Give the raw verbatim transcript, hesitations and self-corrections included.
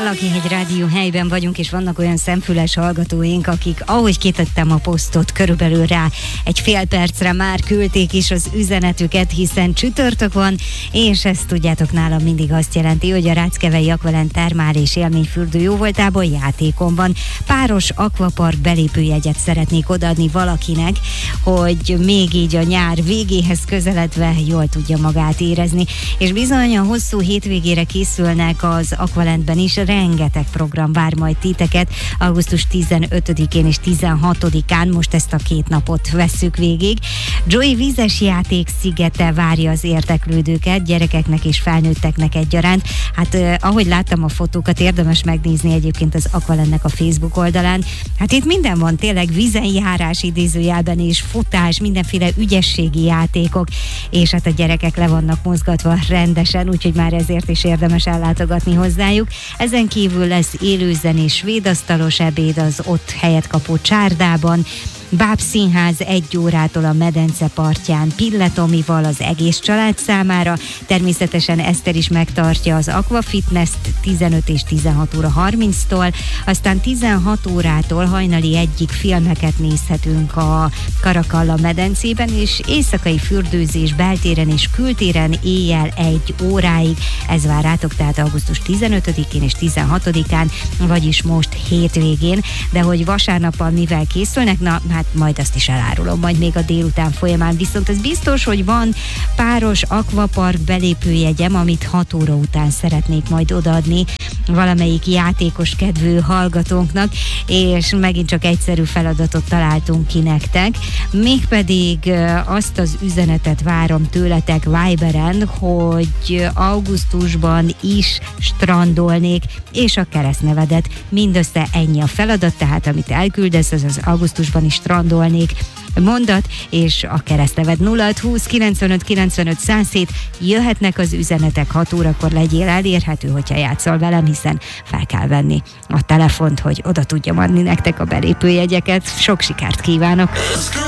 Valaki egy rádió helyben vagyunk, és vannak olyan szemfüles hallgatóink, akik, ahogy kitettem a posztot, körülbelül rá egy fél percre már küldték is az üzenetüket, hiszen csütörtök van, és ezt tudjátok, nálam mindig azt jelenti, hogy a Ráckevei Aqualent termál és élményfürdő jóvoltában játékon van. Páros akvapark belépőjegyet szeretnék odaadni valakinek, hogy még így a nyár végéhez közeledve jól tudja magát érezni. És bizony a hosszú hétvégére készülnek az Aqualentben is, rengeteg program vár majd titeket, augusztus tizenötödikén és tizenhatodikán, most ezt a két napot vesszük végig. Joey vízes játék szigete várja az érdeklődőket, gyerekeknek és felnőtteknek egyaránt. Hát eh, ahogy láttam a fotókat, érdemes megnézni egyébként az Aqualentnek a Facebook oldalán. Hát itt minden van, tényleg vízen járás idézőjelben és futás, mindenféle ügyességi játékok, és hát a gyerekek le vannak mozgatva rendesen, úgyhogy már ezért is érdemes ellátogatni hozzájuk. Ezen kívül lesz élőzenés svédasztalos ebéd az ott helyet kapó csárdában, Bábszínház egy órától a medence partján Pilletomival az egész család számára. Természetesen Eszter is megtartja az Aquafitness-t tizenöt és tizenhat óra harminctól, aztán tizenhat órától hajnali egyik filmeket nézhetünk a Karakalla medencében, és éjszakai fürdőzés beltéren és kültéren éjjel egy óráig. Ez vár rátok, tehát augusztus tizenötödikén és tizenhatodikán, vagyis most hétvégén, de hogy vasárnappal mivel készülnek, na hát majd azt is elárulom, majd még a délután folyamán. Viszont ez biztos, hogy van páros akvapark belépőjegyem, amit hat óra után szeretnék majd odaadni valamelyik játékos kedvű hallgatónknak, és megint csak egyszerű feladatot találtunk ki nektek, mégpedig azt az üzenetet várom tőletek Viberen, hogy augusztusban is strandolnék, és a keresztnevedet. Mindössze ennyi a feladat, tehát amit elküldesz, az az augusztusban is strandolnék mondat, és a keresztneved. Nulla hat húsz kilencvenöt kilencvenöt száz hét, jöhetnek az üzenetek, hat órakor legyél elérhető, hogyha játszol velem, hiszen fel kell venni a telefont, hogy oda tudjam adni nektek a belépőjegyeket. Sok sikert kívánok!